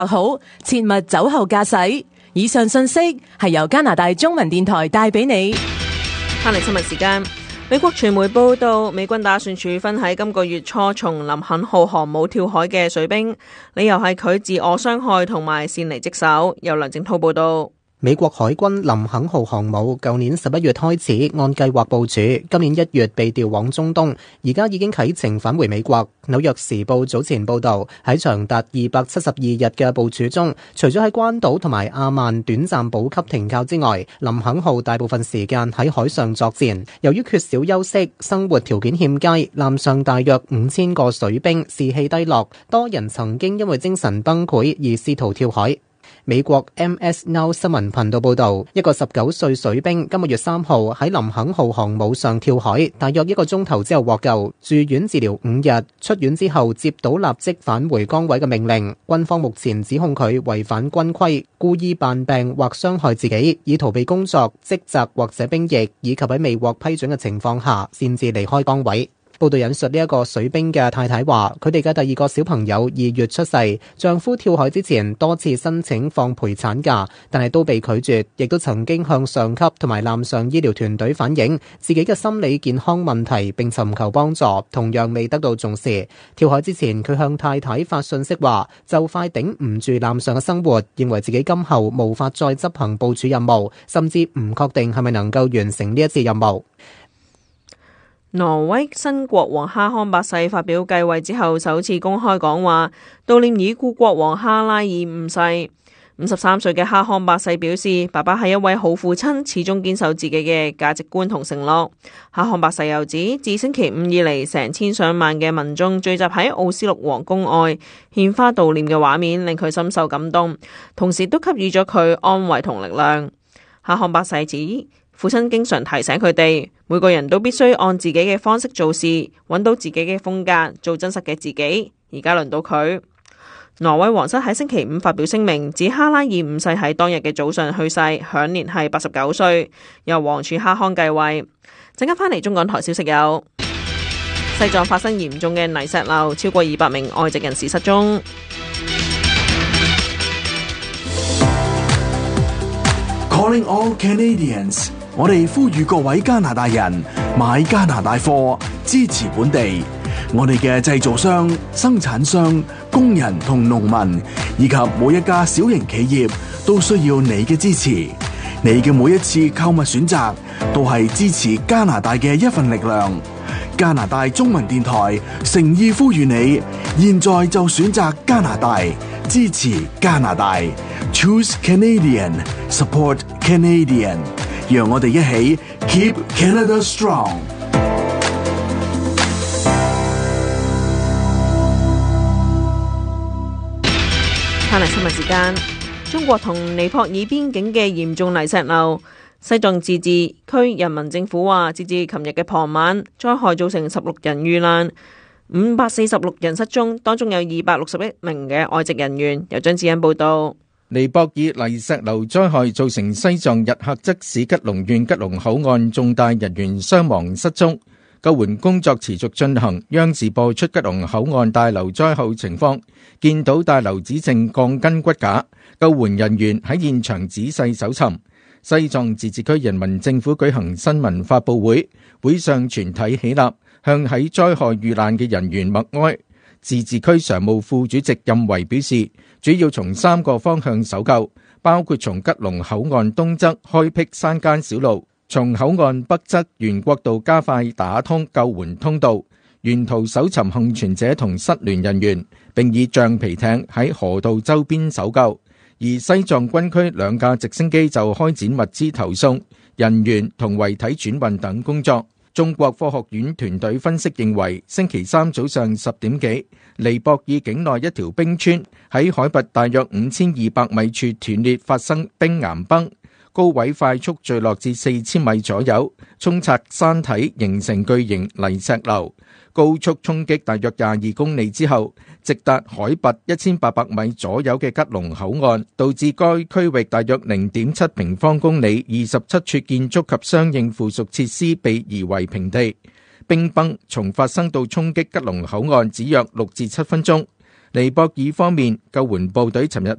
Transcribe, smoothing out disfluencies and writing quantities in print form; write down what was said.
好，切勿酒後駕駛。以上信息係由加拿大中文電台帶俾你。 翻嚟新聞時間，美國傳媒報道，美軍打算處分喺今個月初從林肯號航母跳海嘅水兵，理由係佢自我傷害同埋擅離職守。由梁正濤報道。 美國海軍林肯號航母舊年11月開始按計劃部署，今年1月被調往中東，而家已經啟程返回美國。紐約時報早前報道，喺長達272日嘅部署中，除咗喺關島同埋阿曼短暫補給停靠之外，林肯號大部分時間喺海上作戰。由於缺少休息，生活條件欠佳，艦上大約5000個水兵士氣低落，多人曾經因為精神崩潰而試圖跳海。美國 MS Now 新聞頻道報道，一個19歲水兵今個月3號喺林肯號航母上跳海，大約1個鐘頭之後獲救，住院治療5日，出院之後接到立即返回崗位嘅命令。軍方目前指控佢違反軍規，故意扮病或傷害自己，以逃避工作、職責或者兵役，以及喺未獲批准嘅情況下擅自離開崗位。報道引述呢一個水兵嘅太太話，佢哋嘅第2個小朋友2月出世，丈夫跳海之前多次申請放陪產假，但係都被拒絕，亦都曾經向上級同埋艦上醫療團隊反映自己嘅心理健康問題並尋求幫助，同樣未得到重視。跳海之前，佢向太太發信息話，就快頂唔住艦上嘅生活，認為自己今後無法再執行部署任務，甚至唔確定係咪能夠完成呢一次任務。 挪威新國王哈康8世發表繼位之後首次公開講話，悼念已故國王哈拉爾5世。53歲嘅哈康8世表示，爸爸係一位好父親，始終堅守自己嘅價值觀同承諾。哈康8世又指，自星期5以嚟，成千上萬嘅民眾聚集喺奧斯陸皇宮外獻花悼念嘅畫面令佢深受感動，同時都給予咗佢安慰同力量。哈康8世指，父親經常提醒佢哋，每個人都必須按自己嘅方式做事，揾到自己嘅風格，做真實嘅自己。而家輪到佢。挪威皇室喺星期5發表聲明，指哈拉爾5世喺當日嘅早上去世，享年係89歲，由皇儲哈康繼位。陣間返嚟中港台消息有：西藏發生嚴重嘅泥石流，超過200名外籍人士失蹤。 Calling all Canadians， 我哋呼籲各位加拿大人買加拿大貨，支持本地。我哋嘅製造商、生產商、工人同農民，以及每一家小型企業，都需要你嘅支持。你嘅每一次購物選擇，都係支持加拿大嘅一份力量。加拿大中文電台誠意呼籲你，現在就選擇加拿大，支持加拿大。Choose Canadian, support Canadian， 讓我哋一起 Keep Canada Strong。 翻嚟新聞時間，中國同尼泊爾邊境嘅嚴重泥石流，西藏自治區人民政府話，截至琴日嘅傍晚，災害造成16人遇難，546人失蹤，當中有261名嘅外籍人員。由張子欣報道。 尼泊爾泥石流災害造成西藏日喀則市吉隆縣吉隆口岸重大人員傷亡失蹤，救援工作持續進行。央視播出吉隆口岸大樓災後情況，見到大樓只剩鋼筋骨架，救援人員喺現場仔細搜尋。西藏自治區人民政府舉行新聞發佈會，會上全體起立，向喺災害遇難嘅人員默哀。自治區常務副主席任維表示，主要從3個方向搜救，包括從吉隆口岸東側開闢山間小路，從口岸北側沿國道加快打通救援通道，沿途搜尋幸存者同失聯人員，並以橡皮艇喺河道周邊搜救。而西藏軍區2架直升機就開展物資投送、人員同遺體轉運等工作。中國科學院團隊分析認為，星期3早上10點幾，尼泊爾境內一條冰川喺海拔大約5200米處斷裂，發生冰岩崩，高位快速墜落至4000米左右，沖刷山體形成巨型泥石流，高速衝擊大約22公里之後，直達海拔1800米左右嘅吉隆口岸，導致該區域大約 0.7 平方公里27處建築及相應附屬設施被夷為平地。冰崩從發生到衝擊吉隆口岸只約6至7分鐘。 尼泊爾方面，救援部隊尋日